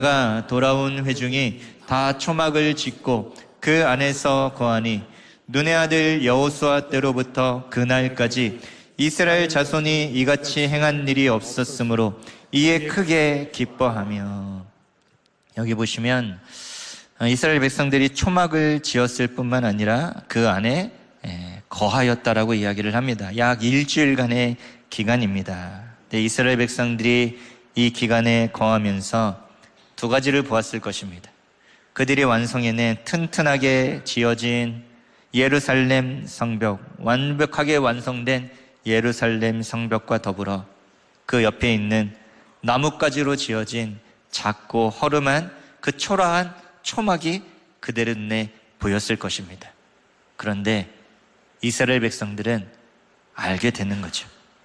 가 돌아온 회중이 다 초막을 짓고 그 안에서 거하니 눈의 아들 여호수아 때로부터 그날까지 이스라엘 자손이 이같이 행한 일이 없었으므로 이에 크게 기뻐하며. 여기 보시면 이스라엘 백성들이 초막을 지었을 뿐만 아니라 그 안에 거하였다라고 이야기를 합니다. 약 일주일간의 기간입니다. 이스라엘 백성들이 이 기간에 거하면서 두 가지를 보았을 것입니다. 그들이 완성해낸 튼튼하게 지어진 예루살렘 성벽, 완벽하게 완성된 예루살렘 성벽과 더불어 그 옆에 있는 나뭇가지로 지어진 작고 허름한 그 초라한 초막이 그들의 눈에 보였을 것입니다. 그런데 이스라엘 백성들은 알게 되는 거죠.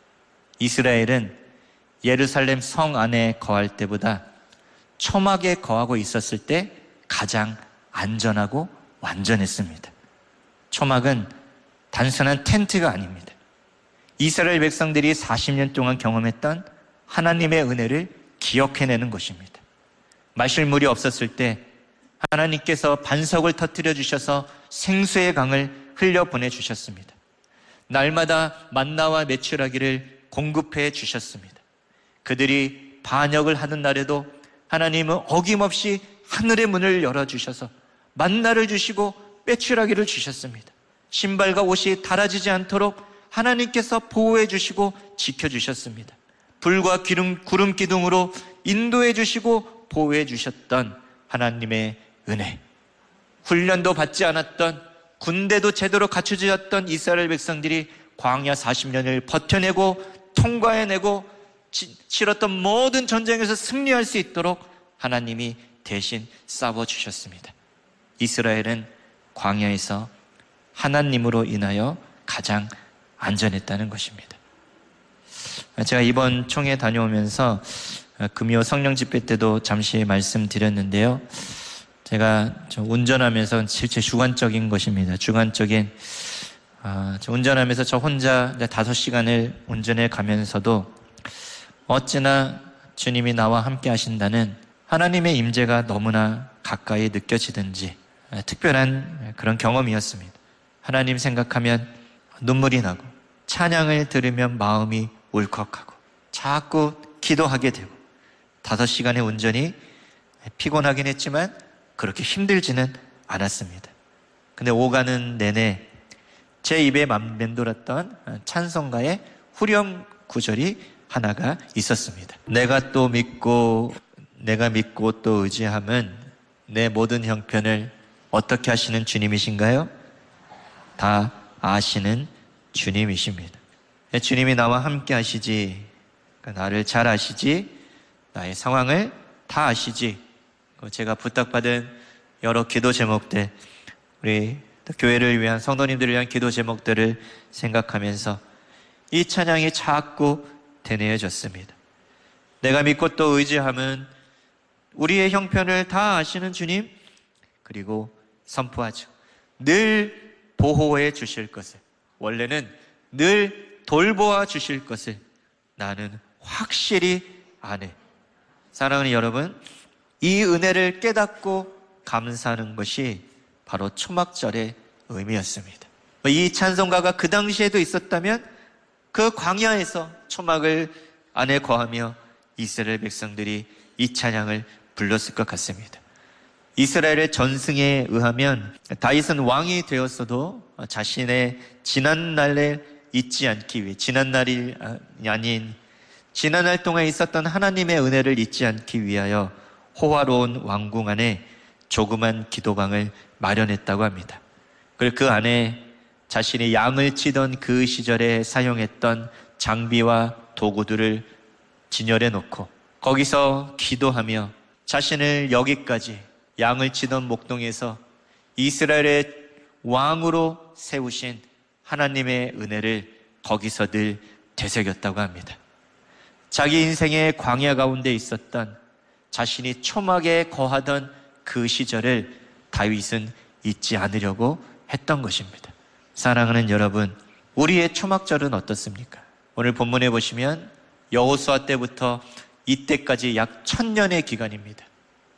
이스라엘은 예루살렘 성 안에 거할 때보다 초막에 거하고 있었을 때 가장 안전하고 완전했습니다. 초막은 단순한 텐트가 아닙니다. 이스라엘 백성들이 40년 동안 경험했던 하나님의 은혜를 기억해내는 것입니다. 마실 물이 없었을 때 하나님께서 반석을 터뜨려 주셔서 생수의 강을 흘려 보내주셨습니다. 날마다 만나와 메추라기를 공급해 주셨습니다. 그들이 반역을 하는 날에도 하나님은 어김없이 하늘의 문을 열어주셔서 만나를 주시고 메추라기를 주셨습니다. 신발과 옷이 닳아지지 않도록 하나님께서 보호해 주시고 지켜주셨습니다. 불과 구름 기둥으로 인도해 주시고 보호해 주셨던 하나님의 은혜. 훈련도 받지 않았던, 군대도 제대로 갖추지 않았던 이스라엘 백성들이 광야 40년을 버텨내고 통과해내고 치렀던 모든 전쟁에서 승리할 수 있도록 하나님이 대신 싸워주셨습니다. 이스라엘은 광야에서 하나님으로 인하여 가장 안전했다는 것입니다. 제가 이번 총회 다녀오면서 금요 성령 집회 때도 잠시 말씀드렸는데요. 제가 운전하면서 실제 주관적인 것입니다. 주관적인 운전하면서 저 혼자 5시간을 운전해 가면서도 어찌나 주님이 나와 함께 하신다는 하나님의 임재가 너무나 가까이 느껴지든지 특별한 그런 경험이었습니다. 하나님 생각하면 눈물이 나고 찬양을 들으면 마음이 울컥하고 자꾸 기도하게 되고 5시간의 운전이 피곤하긴 했지만 그렇게 힘들지는 않았습니다. 근데 오가는 내내 제 입에 맴돌았던 찬송가의 후렴 구절이 하나가 있었습니다. 내가 믿고 또 의지함은 내 모든 형편을 어떻게 하시는 주님이신가요? 다 아시는 주님이십니다. 주님이 나와 함께 하시지, 나를 잘 아시지, 나의 상황을 다 아시지. 제가 부탁받은 여러 기도 제목들, 우리 교회를 위한 성도님들을 위한 기도 제목들을 생각하면서 이 찬양이 자꾸 되뇌어졌습니다. 내가 믿고 또 의지함은 우리의 형편을 다 아시는 주님, 그리고 선포하죠. 늘 보호해 주실 것을, 원래는 늘 돌보아 주실 것을 나는 확실히 아네. 사랑하는 여러분, 이 은혜를 깨닫고 감사하는 것이 바로 초막절의 의미였습니다. 이 찬송가가 그 당시에도 있었다면 그 광야에서 초막을 안에 거하며 이스라엘 백성들이 이 찬양을 불렀을 것 같습니다. 이스라엘의 전승에 의하면 다윗은 왕이 되었어도 자신의 지난날을 잊지 않기 위해, 지난날이 아닌 지난날 동안 있었던 하나님의 은혜를 잊지 않기 위하여 호화로운 왕궁 안에 조그만 기도방을 마련했다고 합니다. 그리고 그 안에 자신이 양을 치던 그 시절에 사용했던 장비와 도구들을 진열해 놓고 거기서 기도하며 자신을 여기까지 양을 치던 목동에서 이스라엘의 왕으로 세우신 하나님의 은혜를 거기서 늘 되새겼다고 합니다. 자기 인생의 광야 가운데 있었던 자신이 초막에 거하던 그 시절을 다윗은 잊지 않으려고 했던 것입니다. 사랑하는 여러분, 우리의 초막절은 어떻습니까? 오늘 본문에 보시면 여호수아 때부터 이때까지 약 1000년의 기간입니다.